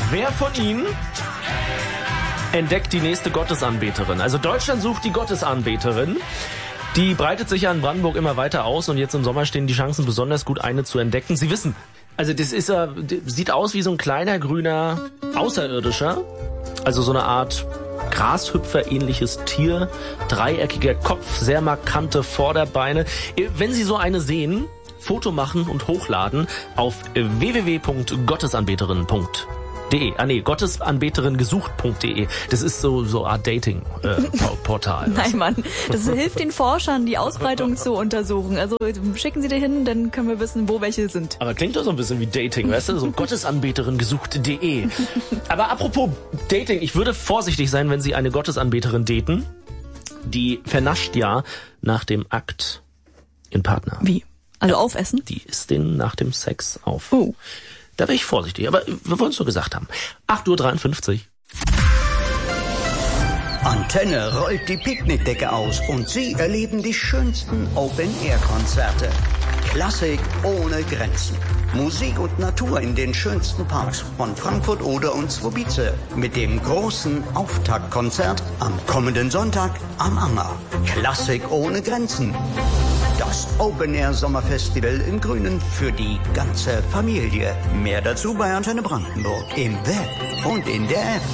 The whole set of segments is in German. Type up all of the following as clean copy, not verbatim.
Wer von Ihnen entdeckt die nächste Gottesanbeterin? Also Deutschland sucht die Gottesanbeterin. Die breitet sich ja in Brandenburg immer weiter aus und jetzt im Sommer stehen die Chancen besonders gut, eine zu entdecken. Sie wissen, also das ist sieht aus wie so ein kleiner grüner Außerirdischer, also so eine Art Grashüpfer-ähnliches Tier, dreieckiger Kopf, sehr markante Vorderbeine. Wenn Sie so eine sehen, Foto machen und hochladen auf www.gottesanbeterin.de. Gottesanbeterin-gesucht.de. Das ist so eine Art Dating-Portal. Nein, Mann, das hilft den Forschern, die Ausbreitung zu untersuchen. Also schicken Sie die hin, dann können wir wissen, wo welche sind. Aber klingt doch so ein bisschen wie Dating, weißt du? So Gottesanbeterin-gesucht.de. Aber apropos Dating, ich würde vorsichtig sein, wenn Sie eine Gottesanbeterin daten. Die vernascht ja nach dem Akt ihren Partner. Wie? Also aufessen? Die isst den nach dem Sex auf. Oh. Da wäre ich vorsichtig, aber wir wollen es nur gesagt haben. 8:53 Uhr. Antenne rollt die Picknickdecke aus und Sie erleben die schönsten Open-Air-Konzerte. Klassik ohne Grenzen. Musik und Natur in den schönsten Parks von Frankfurt, Oder und Zwobice. Mit dem großen Auftaktkonzert am kommenden Sonntag am Anger. Klassik ohne Grenzen. Das Open-Air-Sommerfestival im Grünen für die ganze Familie. Mehr dazu bei Antenne Brandenburg im Web und in der App.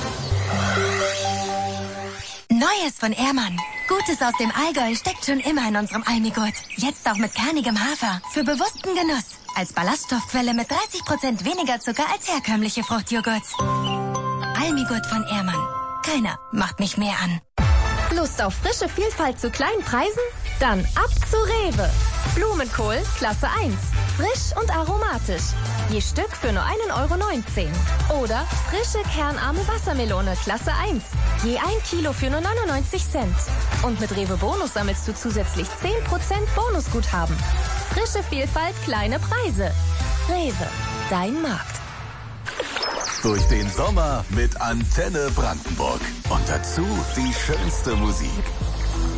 Neues von Ehrmann. Gutes aus dem Allgäu steckt schon immer in unserem Almigurt. Jetzt auch mit kernigem Hafer. Für bewussten Genuss. Als Ballaststoffquelle mit 30% weniger Zucker als herkömmliche Fruchtjoghurts. Almigurt von Ehrmann. Keiner macht mich mehr an. Lust auf frische Vielfalt zu kleinen Preisen? Dann ab zu Rewe. Blumenkohl Klasse 1. Frisch und aromatisch. Je Stück für nur 1,19 €. Oder frische kernarme Wassermelone Klasse 1. Je 1 Kilo für nur 99 Cent. Und mit Rewe Bonus sammelst du zusätzlich 10% Bonusguthaben. Frische Vielfalt, kleine Preise. Rewe, dein Markt. Durch den Sommer mit Antenne Brandenburg. Und dazu die schönste Musik.